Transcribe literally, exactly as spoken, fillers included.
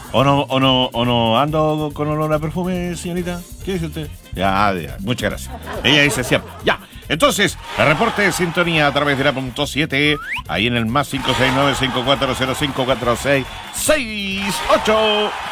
¿O no, o no, o no ando con olor a perfume, señorita? ¿Qué dice usted? Ya, ya, muchas gracias. Ella dice siempre. Ya. Entonces, el reporte de sintonía a través de la punto siete, ahí en el más cinco seis nueve cinco cuatro cero cinco cuatro seis seis ocho.